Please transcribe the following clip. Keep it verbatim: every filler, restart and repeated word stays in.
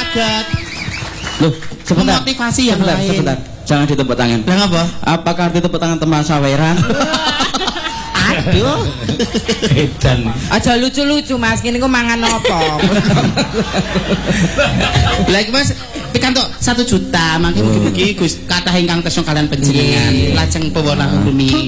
semangat. Loh, sebentar. Motivasi yang sebentar, lain. Sebentar, jangan ditepuk tangan. Lah apa? Apakah ditepuk tangan teman saweran? Aduh. Edan. Aja lucu-lucu Mas, kene ku mangan apa? Lah iki Mas pikantuk satu juta, mangke mugi-mugi Gus kathah ingkang tresna kalian panjenengan. Lajeng pewarna bumi